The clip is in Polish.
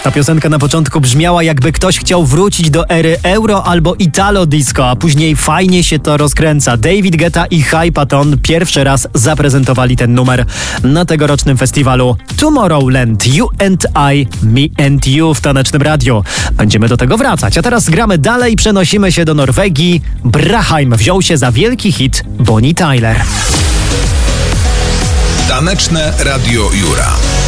Ta piosenka na początku brzmiała, jakby ktoś chciał wrócić do ery euro albo italo disco, a później fajnie się to rozkręca. David Guetta i Hypaton pierwszy raz zaprezentowali ten numer na tegorocznym festiwalu Tomorrowland. You and I, me and you w Tanecznym Radiu. Będziemy do tego wracać, a teraz gramy dalej, przenosimy się do Norwegii. Braheim wziął się za wielki hit Bonnie Tyler. Taneczne Radio Jura.